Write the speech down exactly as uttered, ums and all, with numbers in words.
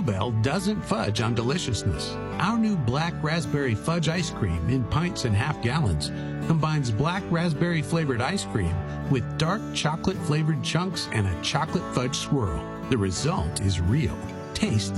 Bell doesn't fudge on deliciousness. Our new black raspberry fudge ice cream in pints and half gallons combines black raspberry flavored ice cream with dark chocolate flavored chunks and a chocolate fudge swirl. The result is real. Taste